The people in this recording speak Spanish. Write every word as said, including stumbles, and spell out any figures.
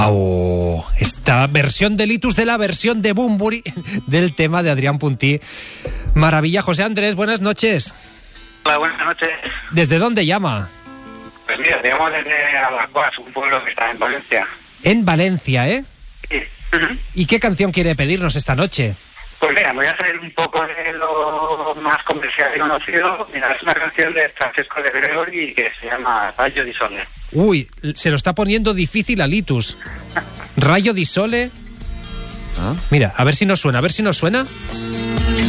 Oh, esta versión de Litus de la versión de Bunbury del tema de Adrián Puntí. Maravilla. José Andrés, buenas noches. Hola, buenas noches. ¿Desde dónde llama? Pues mira, digamos desde Alacuas, un pueblo que está en Valencia. En Valencia, ¿eh? Sí. Uh-huh. ¿Y qué canción quiere pedirnos esta noche? Pues mira, voy a salir un poco de lo más comercial y conocido. Mira, es una canción de Francesco de Gregori que se llama Rayo di Sole. Uy, se lo está poniendo difícil a Litus. Rayo di Sole. ¿Ah? Mira, a ver si nos suena, a ver si nos suena.